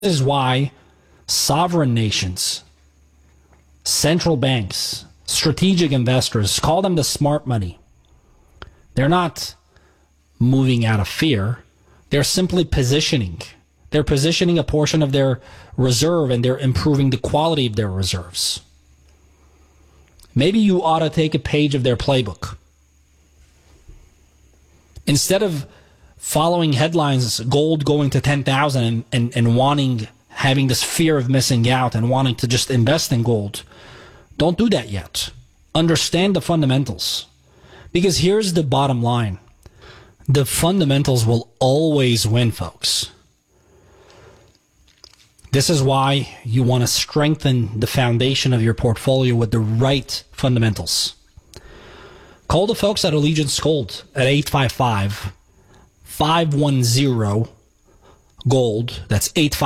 is why sovereign nations, central banks, strategic investors, call them the smart money. They're not moving out of fear. They're simply positioning. They're positioning a portion of their reserve, and they're improving the quality of their reserves. Maybe you ought to take a page of their playbook. Instead of following headlines, gold going to 10,000 and having this fear of missing out and wanting to just invest in gold, don't do that yet. Understand the fundamentals. Because here's the bottom line. The fundamentals will always win, folks. This is why you want to strengthen the foundation of your portfolio with the right fundamentals. Call the folks at Allegiance Gold at 855-510-GOLD. That's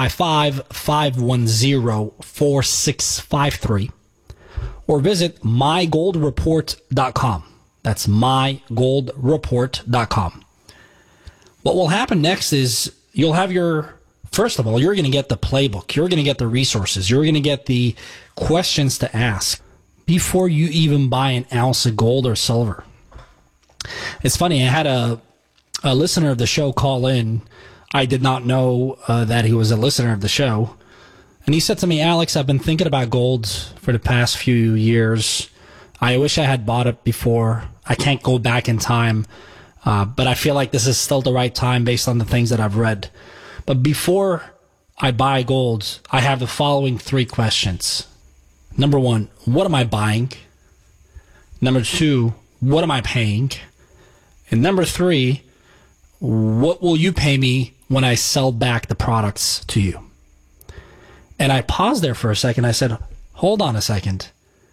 855-510-4653. Or visit mygoldreport.com. That's mygoldreport.com. What will happen next is you'll have first of all, you're going to get the playbook. You're going to get the resources. You're going to get the questions to ask before you even buy an ounce of gold or silver. It's funny, I had a listener of the show call in. I did not know that he was a listener of the show. And he said to me, Alex, I've been thinking about gold for the past few years. I wish I had bought it before. I can't go back in time. But I feel like this is still the right time based on the things that I've read. But before I buy gold, I have the following 3 questions. Number 1, what am I buying? Number 2, what am I paying? And number 3, what will you pay me when I sell back the products to you? And I paused there for a second. I said, hold on a second.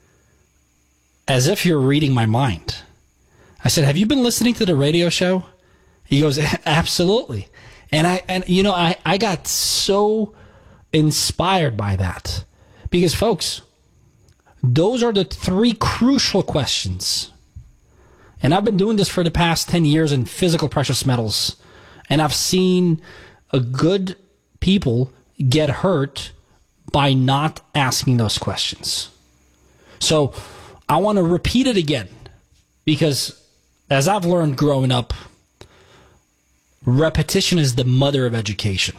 As if you're reading my mind. I said, have you been listening to the radio show? He goes, absolutely. And I got so inspired by that. Because, folks, those are the 3 crucial questions. And I've been doing this for the past 10 years in physical precious metals. And I've seen a good people get hurt by not asking those questions. So I want to repeat it again. Because as I've learned growing up, repetition is the mother of education.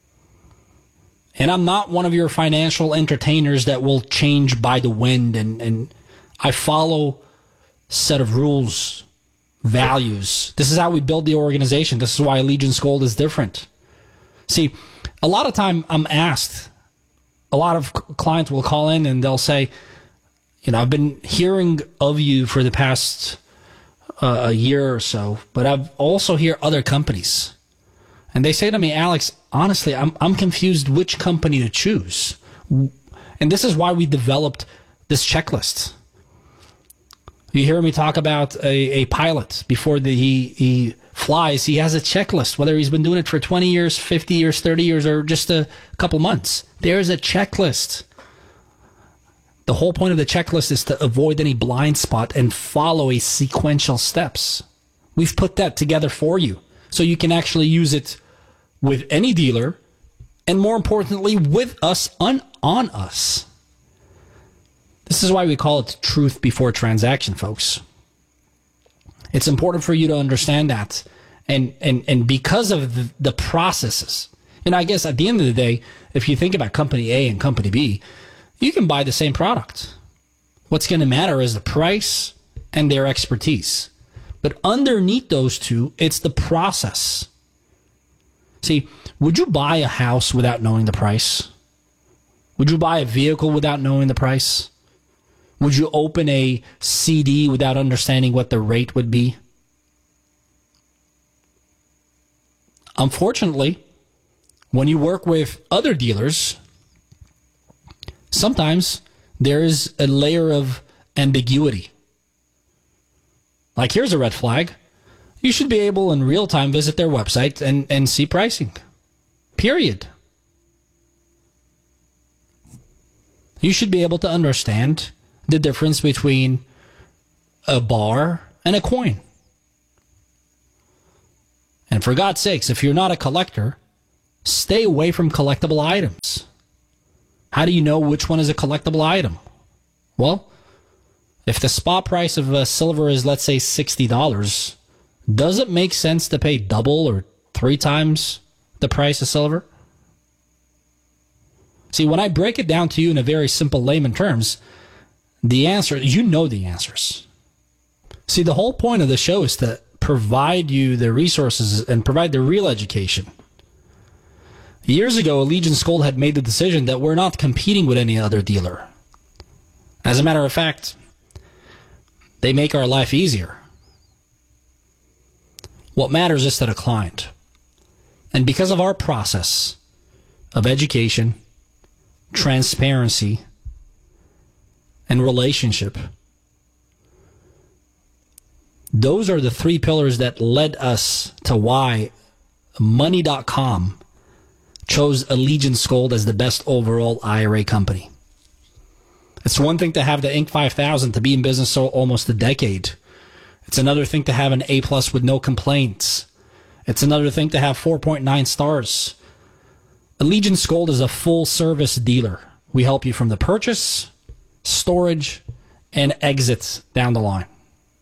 And I'm not one of your financial entertainers that will change by the wind. And I follow a set of rules, values. This is how we build the organization. This is why Allegiance Gold is different. See, a lot of time I'm asked, a lot of clients will call in and they'll say, I've been hearing of you for the past a year or so, but I've also hear other companies. And they say to me, Alex, honestly, I'm confused which company to choose. And this is why we developed this checklist. You hear me talk about a pilot before he flies. He has a checklist, whether he's been doing it for 20 years, 50 years, 30 years, or just a couple months. There's a checklist. The whole point of the checklist is to avoid any blind spot and follow a sequential steps. We've put that together for you so you can actually use it with any dealer and, more importantly, with us on us. This is why we call it truth before transaction, folks. It's important for you to understand that. And because of the processes, I guess at the end of the day, if you think about company A and company B, you can buy the same product. What's going to matter is the price and their expertise. But underneath those two, it's the process. See, would you buy a house without knowing the price? Would you buy a vehicle without knowing the price? Would you open a CD without understanding what the rate would be? Unfortunately, when you work with other dealers, sometimes there is a layer of ambiguity. Like, here's a red flag. You should be able in real time visit their website and see pricing. Period. You should be able to understand the difference between a bar and a coin. And for God's sakes, if you're not a collector, Stay away from collectible items. How do you know which one is a collectible item? Well, if the spot price of silver is, let's say, $60, does it make sense to pay double or 3 times the price of silver? See, when I break it down to you in a very simple layman terms, the answer, you know the answers. See, the whole point of the show is to provide you the resources and provide the real education. Years ago, Allegiance Gold had made the decision that we're not competing with any other dealer. As a matter of fact, they make our life easier. What matters is to the client. And because of our process of education, transparency, and relationship, those are the 3 pillars that led us to why Money.com chose Allegiance Gold as the best overall IRA company. It's one thing to have the Inc. 5000 to be in business for almost a decade. It's another thing to have an A+ with no complaints. It's another thing to have 4.9 stars. Allegiance Gold is a full-service dealer. We help you from the purchase, storage, and exit down the line.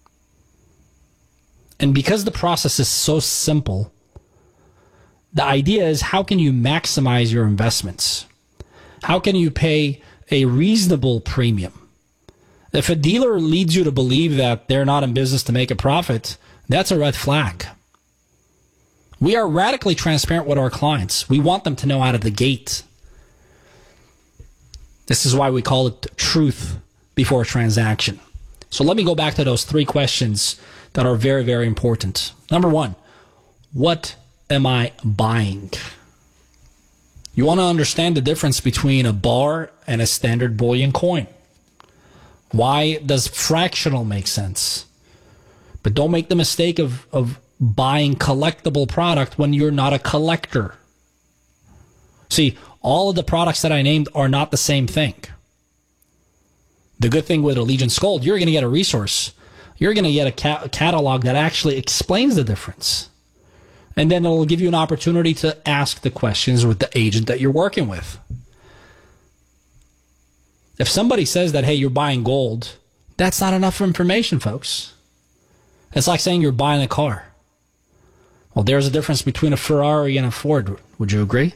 And because the process is so simple, the idea is, how can you maximize your investments? How can you pay a reasonable premium? If a dealer leads you to believe that they're not in business to make a profit, that's a red flag. We are radically transparent with our clients. We want them to know out of the gate. This is why we call it truth before transaction. So let me go back to those 3 questions that are very, very important. Number 1, what am I buying? You want to understand the difference between a bar and a standard bullion coin. Why does fractional make sense? But don't make the mistake of buying collectible product when you're not a collector. See, all of the products that I named are not the same thing. The good thing with Allegiance Gold, you're going to get a resource. You're going to get a catalog that actually explains the difference. And then it'll give you an opportunity to ask the questions with the agent that you're working with. If somebody says that, hey, you're buying gold, that's not enough information, folks. It's like saying you're buying a car. Well, there's a difference between a Ferrari and a Ford. Would you agree?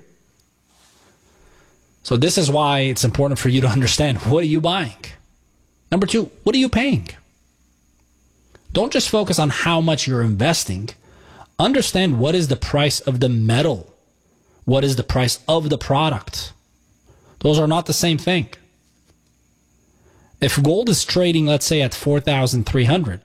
So this is why it's important for you to understand, what are you buying? Number 2, what are you paying? Don't just focus on how much you're investing. Understand what is the price of the metal. What is the price of the product? Those are not the same thing. If gold is trading, let's say, at 4,300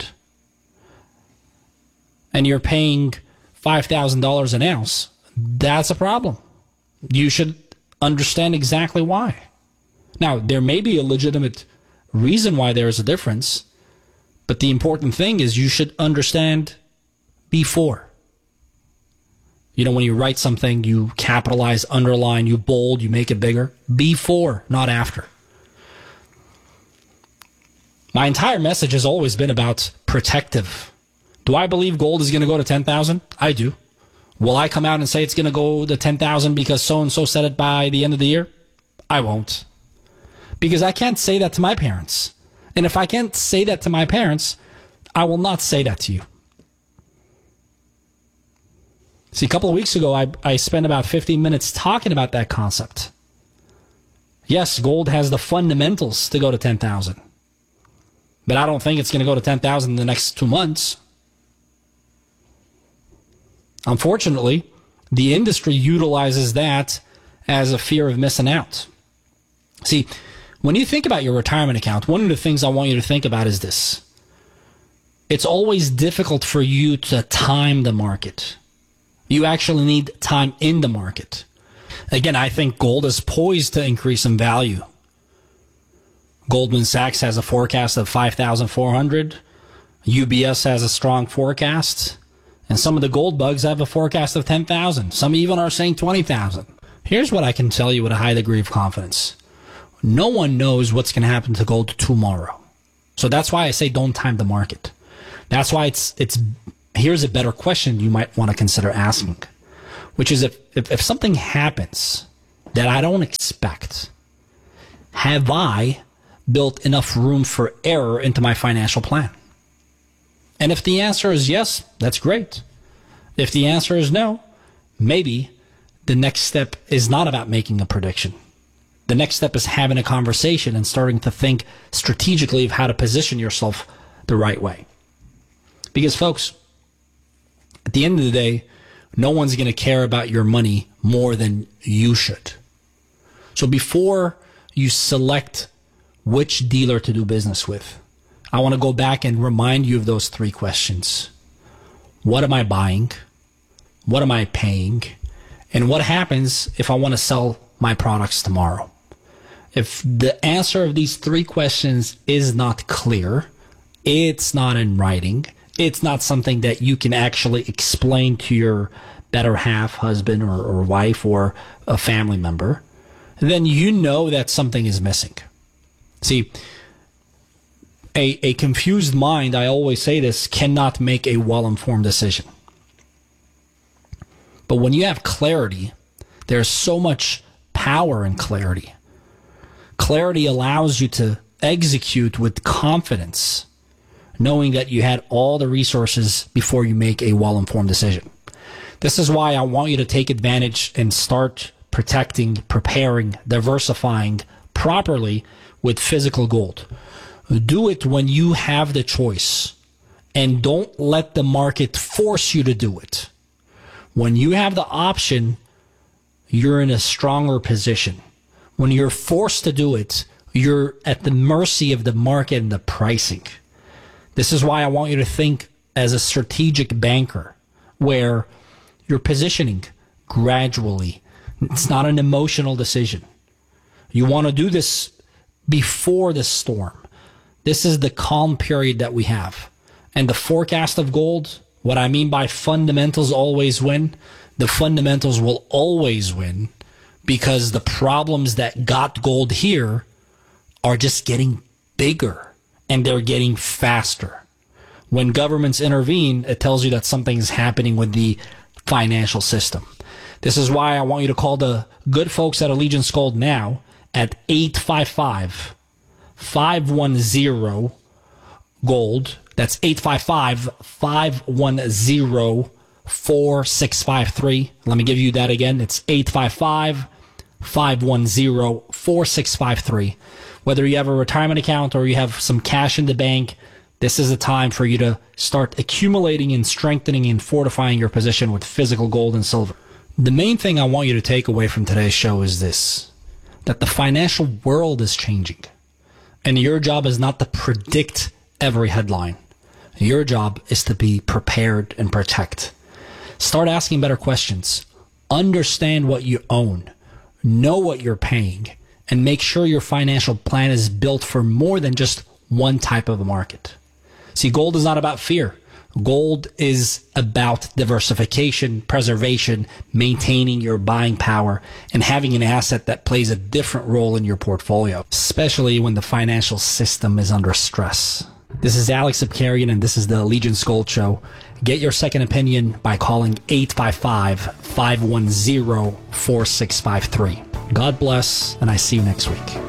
and you're paying $5,000 an ounce, that's a problem. You should understand exactly why. Now, there may be a legitimate reason why there is a difference, but the important thing is you should understand before. You know, when you write something, you capitalize, underline, you bold, you make it bigger. Before, not after. My entire message has always been about protective. Do I believe gold is going to go to 10,000? I do. Will I come out and say it's going to go to 10,000 because so-and-so said it by the end of the year? I won't. Because I can't say that to my parents. And if I can't say that to my parents, I will not say that to you. See, a couple of weeks ago, I spent about 15 minutes talking about that concept. Yes, gold has the fundamentals to go to 10,000. But I don't think it's going to go to 10,000 in the next 2 months. Unfortunately, the industry utilizes that as a fear of missing out. See, when you think about your retirement account, one of the things I want you to think about is this. It's always difficult for you to time the market. You actually need time in the market. Again, I think gold is poised to increase in value. Goldman Sachs has a forecast of 5,400. UBS has a strong forecast. And some of the gold bugs have a forecast of 10,000. Some even are saying 20,000. Here's what I can tell you with a high degree of confidence. No one knows what's going to happen to gold tomorrow. So that's why I say don't time the market. That's why it's here's a better question you might want to consider asking. which is if something happens that I don't expect, have I built enough room for error into my financial plan? And if the answer is yes, that's great. If the answer is no, maybe the next step is not about making a prediction. The next step is having a conversation and starting to think strategically of how to position yourself the right way. Because folks, at the end of the day, no one's going to care about your money more than you should. So before you select which dealer to do business with, I want to go back and remind you of those 3 questions. What am I buying? What am I paying? And what happens if I want to sell my products tomorrow? If the answer of these 3 questions is not clear, it's not in writing, it's not something that you can actually explain to your better half, husband or wife or a family member, then you know that something is missing. See, a confused mind, I always say this, cannot make a well-informed decision. But when you have clarity, there's so much power in clarity. Clarity allows you to execute with confidence, knowing that you had all the resources before you make a well-informed decision. This is why I want you to take advantage and start protecting, preparing, diversifying properly with physical gold. Do it when you have the choice, and don't let the market force you to do it. When you have the option, you're in a stronger position. When you're forced to do it, you're at the mercy of the market and the pricing. This is why I want you to think as a strategic banker, where you're positioning gradually. It's not an emotional decision. You want to do this before the storm. This is the calm period that we have. And the forecast of gold, what I mean by fundamentals always win, the fundamentals will always win, because the problems that got gold here are just getting bigger and they're getting faster. When governments intervene, it tells you that something is happening with the financial system. This is why I want you to call the good folks at Allegiance Gold now at 855-510-GOLD. That's 855-510-4653. Let me give you that again. It's 855-510-4653. Whether you have a retirement account or you have some cash in the bank, this is the time for you to start accumulating and strengthening and fortifying your position with physical gold and silver. The main thing I want you to take away from today's show is this, that the financial world is changing. And your job is not to predict every headline. Your job is to be prepared and protect. Start asking better questions. Understand what you own. Know what you're paying. And make sure your financial plan is built for more than just one type of a market. See, gold is not about fear. Gold is about diversification, preservation, maintaining your buying power, and having an asset that plays a different role in your portfolio, especially when the financial system is under stress. This is Alex Abkarian, and this is the Allegiance Gold Show. Get your second opinion by calling 855-510-4653. God bless, and I see you next week.